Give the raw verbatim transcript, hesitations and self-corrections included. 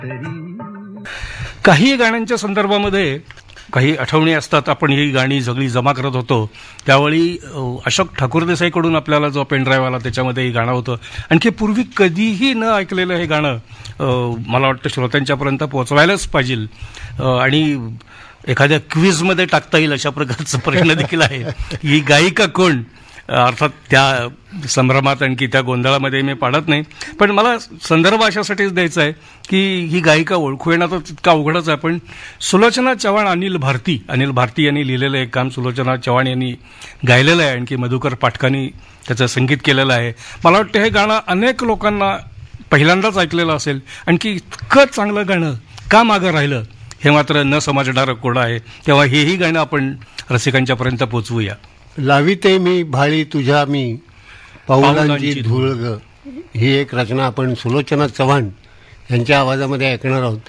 काही गाण्यांच्या संदर्भामध्ये काही आठवणी असतात. आपण ही गाणी सगळी जमा करत होतो त्यावेळी अशोक ठाकूर देसाईकडून आपल्याला जो पेनड्राईव्ह आला त्याच्यामध्ये हे गाणं होतं. आणखी पूर्वी कधीही न ऐकलेलं हे गाणं मला वाटतं श्रोत्यांच्यापर्यंत पोहोचवायलाच पाहिजे आणि एखाद्या क्विजमध्ये टाकता येईल अशा प्रकारचा प्रश्न देखील आहे. ही गायिका कोण, अर्थात त्या संभ्रमात आणखी त्या गोंधळामध्ये मी पाडत नाही, पण मला संदर्भ अशासाठीच द्यायचा आहे की ही गायिका ओळखू येणं तर तितका अवघडच आहे. पण सुलोचना चव्हाण, अनिल भारती अनिल भारती यांनी लिहिलेलं एक काम सुलोचना चव्हाण यांनी गायलेलं आहे. आणखी मधुकर पाठकांनी त्याचं संगीत केलेलं आहे. मला वाटतं हे गाणं अनेक लोकांना पहिल्यांदाच ऐकलेलं असेल. आणखी इतकं चांगलं गाणं का मागं राहिलं हे मात्र न समजणारं कोण आहे. तेव्हा हेही गाणं आपण रसिकांच्या पर्यंत पोचवूया. लाविते मी भाळी तुझ्या मी पाऊलांची धूळ ग, ही एक रचना आपण सुलोचना चव्हाण यांच्या आवाजामध्ये ऐकणार आहोत.